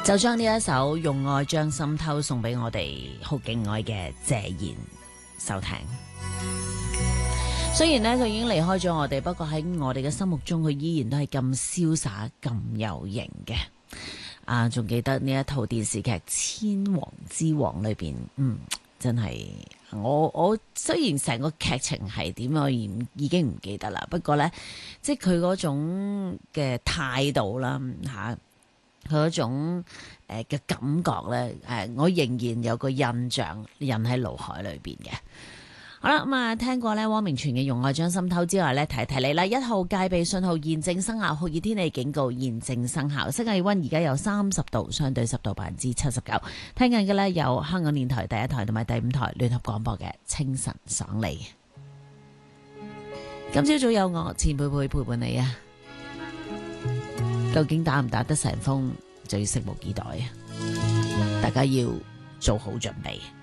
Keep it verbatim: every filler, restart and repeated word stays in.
就將呢一首《用愛將心偷》送俾我哋好敬愛嘅謝賢收聽。雖然呢，佢已經離開咗我哋，不過喺我哋嘅心目中，佢依然都係咁瀟灑、咁有型嘅。啊，仲記得呢一套電視劇《千王之王》裏邊，嗯，真係我我雖然成個劇情係點，我已已經唔記得啦。不過呢，即係佢嗰種嘅態度啦，嚇佢嗰種誒嘅感覺呢，誒我仍然有個印象印喺腦海裏邊嘅。好啦，咁啊，聽過咧汪明荃嘅《用愛將心偷》之外咧，提提你啦，一號戒備信號現正生效，酷熱天氣警告現正生效，室氣溫而家有三十度，相對濕度百分之七十九。聽緊嘅咧有香港電台第一台同埋第五台聯合廣播嘅清晨爽利。今朝早有我錢佩佩陪伴你啊，究竟打唔打得成風，就要拭目以待啊！大家要做好準備。